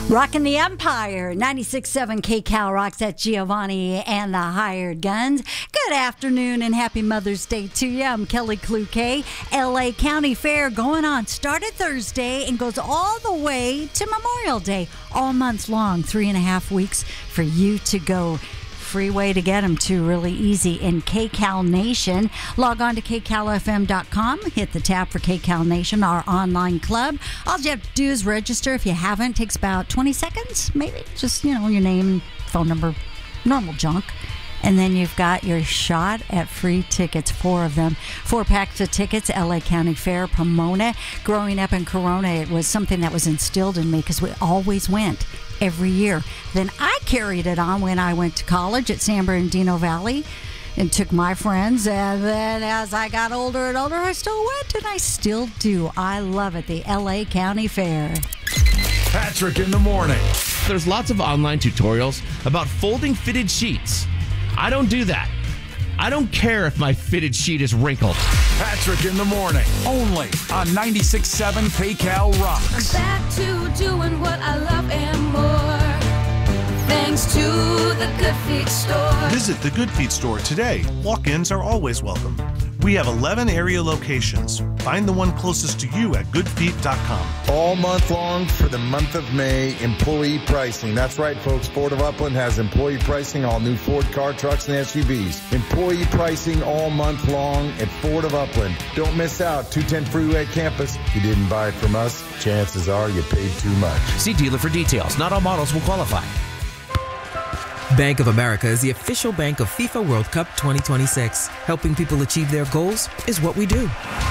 Rocking the Empire, 96.7 KCal rocks. That's Giovanni and the Hired Guns. Good afternoon and happy Mother's Day to you. I'm Kelly Kluke. LA County Fair going on. Started Thursday and goes all the way to Memorial Day. All month long, 3.5 weeks for you to go. Free way to get them too, really easy in KCal Nation. Log on to kcalfm.com, hit the tab for KCal Nation, our online club. All you have to do is register. If you haven't, it takes about 20 seconds, maybe. Just, your name, phone number, normal junk. And then you've got your shot at free tickets, 4 of them. 4 packs of tickets, LA County Fair, Pomona. Growing up in Corona, it was something that was instilled in me because we always went every year. Then I carried it on when I went to college at San Bernardino Valley and took my friends. And then as I got older and older, I still went, and I still do. I love it, the LA County Fair. Patrick in the morning. There's lots of online tutorials about folding fitted sheets. I don't do that. I don't care if my fitted sheet is wrinkled. Patrick in the morning, only on 96.7 KCal rocks. I'm back to doing what I love and more, thanks to the Good Feet store. Visit the Good Feet store today. Walk-ins are always welcome. We have 11 area locations. Find the one closest to you at goodfeet.com. All month long for the month of May, employee pricing. That's right, folks. Ford of Upland has employee pricing, all new Ford car, trucks, and SUVs. Employee pricing all month long at Ford of Upland. Don't miss out. 210 Freeway Campus. If you didn't buy it from us, chances are you paid too much. See dealer for details. Not all models will qualify. Bank of America is the official bank of FIFA World Cup 2026. Helping people achieve their goals is what we do.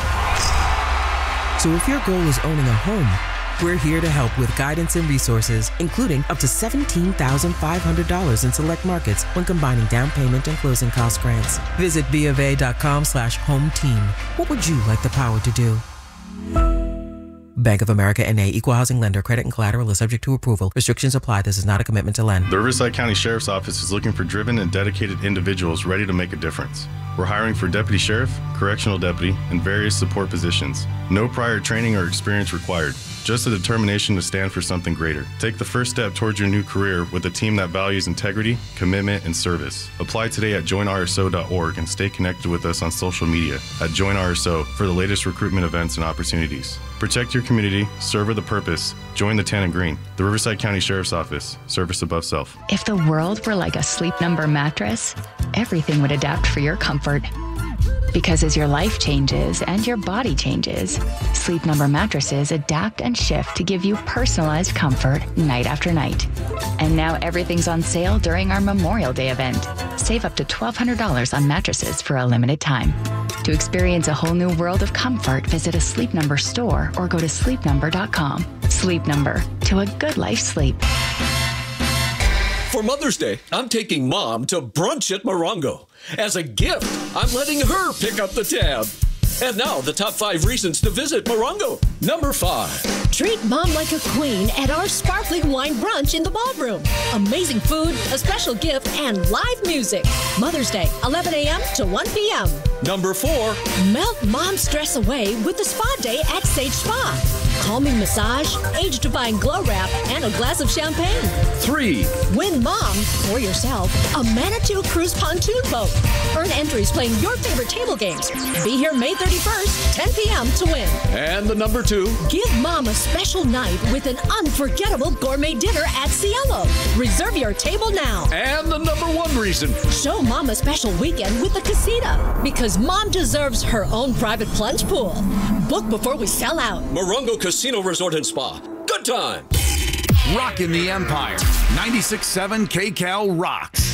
So if your goal is owning a home, we're here to help with guidance and resources, including up to $17,500 in select markets when combining down payment and closing cost grants. Visit BofA.com/home team. What would you like the power to do? Bank of America N.A. Equal Housing Lender. Credit and collateral is subject to approval. Restrictions apply. This is not a commitment to lend. The Riverside County Sheriff's Office is looking for driven and dedicated individuals ready to make a difference. We're hiring for deputy sheriff, correctional deputy, and various support positions. No prior training or experience required. Just a determination to stand for something greater. Take the first step towards your new career with a team that values integrity, commitment, and service. Apply today at joinrso.org and stay connected with us on social media at JoinRSO for the latest recruitment events and opportunities. Protect your community, serve with a purpose. Join the Tan and Green, the Riverside County Sheriff's Office, service above self. If the world were like a Sleep Number mattress, everything would adapt for your comfort. Because as your life changes and your body changes, Sleep Number mattresses adapt and shift to give you personalized comfort night after night. And now everything's on sale during our Memorial Day event. Save up to $1,200 on mattresses for a limited time. To experience a whole new world of comfort, visit a Sleep Number store or go to sleepnumber.com. Sleep Number, to a good life sleep. For Mother's Day, I'm taking Mom to brunch at Morongo. As a gift, I'm letting her pick up the tab. And now, the top 5 reasons to visit Morongo. Number 5. Treat Mom like a queen at our sparkling wine brunch in the ballroom. Amazing food, a special gift, and live music. Mother's Day, 11 a.m. to 1 p.m. Number 4. Melt Mom's stress away with the spa day at Sage Spa. Calming massage, age-defying glow wrap, and a glass of champagne. 3. Win Mom, or yourself, a Manitou Cruise pontoon boat. Earn entries playing your favorite table games. Be here May 31st, 10 p.m. to win. And the number 2. Give Mom a special night with an unforgettable gourmet dinner at Cielo. Reserve your table now. And the number 1 reason. Show Mom a special weekend with the Casita, because Mom deserves her own private plunge pool. Book before we sell out. Morongo Casino Resort and Spa. Good time. Rocking the Empire, 96.7 KCal rocks.